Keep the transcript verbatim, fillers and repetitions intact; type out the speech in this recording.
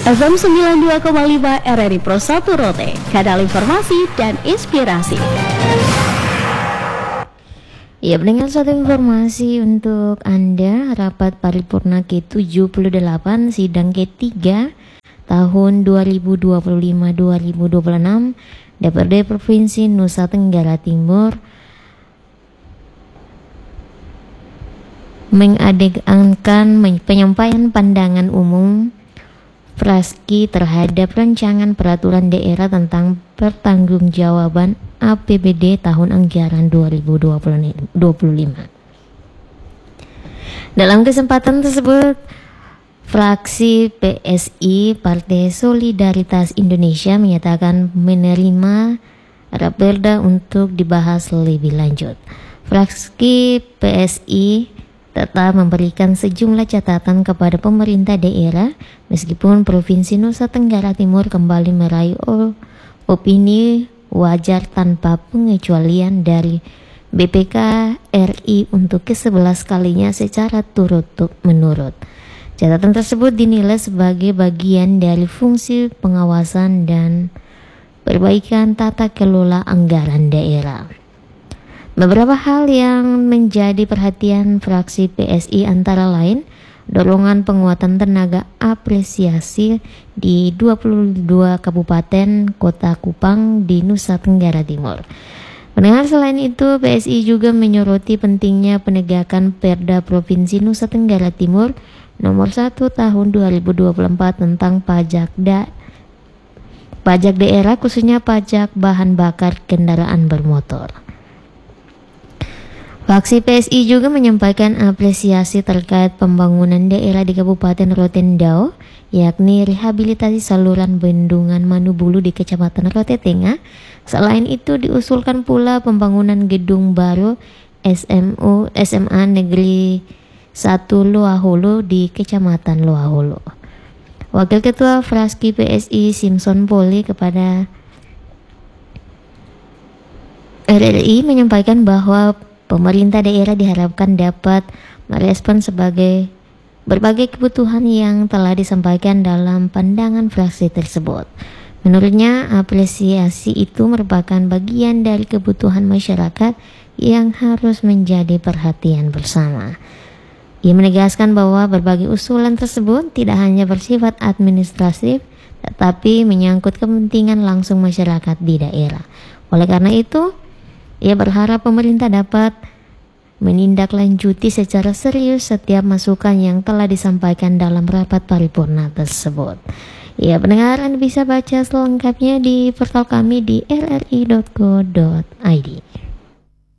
F M sembilan puluh dua koma lima R R I Pro satu Rote, kanal informasi dan inspirasi. Ya, pendengar, suatu informasi untuk Anda. Rapat paripurna ke tujuh puluh delapan sidang ke tiga tahun dua ribu dua puluh lima sampai dua ribu dua puluh enam D P R D Provinsi Nusa Tenggara Timur mengadegankan penyampaian pandangan umum Fraski terhadap rancangan peraturan daerah tentang pertanggungjawaban A P B D tahun anggaran dua ribu dua puluh lima. Dalam kesempatan tersebut, fraksi P S I Partai Solidaritas Indonesia menyatakan menerima Raperda untuk dibahas lebih lanjut. Fraksi P S I tetap memberikan sejumlah catatan kepada pemerintah daerah meskipun Provinsi Nusa Tenggara Timur kembali meraih opini wajar tanpa pengecualian dari B P K R I untuk ke sebelas kalinya secara turut-menurut. Catatan tersebut dinilai sebagai bagian dari fungsi pengawasan dan perbaikan tata kelola anggaran daerah. Beberapa hal yang menjadi perhatian fraksi P S I antara lain dorongan penguatan tenaga apresiasi di dua puluh dua kabupaten kota Kupang di Nusa Tenggara Timur. Pendengar, selain itu P S I juga menyoroti pentingnya penegakan Perda Provinsi Nusa Tenggara Timur nomor satu tahun dua ribu dua puluh empat tentang pajak da pajak daerah, khususnya pajak bahan bakar kendaraan bermotor. Fraksi P S I juga menyampaikan apresiasi terkait pembangunan daerah di Kabupaten Rotendao, yakni rehabilitasi saluran bendungan Manubulu di Kecamatan Rote Tengah. Selain itu diusulkan pula pembangunan gedung baru S M U S M A Negeri satu Loaholo di Kecamatan Loaholo. Wakil Ketua Fraksi P S I Simpson Poli kepada R R I menyampaikan bahwa pemerintah daerah diharapkan dapat merespon sebagai berbagai kebutuhan yang telah disampaikan dalam pandangan fraksi tersebut. Menurutnya, apresiasi itu merupakan bagian dari kebutuhan masyarakat yang harus menjadi perhatian bersama. Ia menegaskan bahwa berbagai usulan tersebut tidak hanya bersifat administratif, tetapi menyangkut kepentingan langsung masyarakat di daerah. Oleh karena itu, ia berharap pemerintah dapat menindaklanjuti secara serius setiap masukan yang telah disampaikan dalam rapat paripurna tersebut. Ya, pendengar, Anda bisa baca selengkapnya di portal kami di r r i dot co dot i d.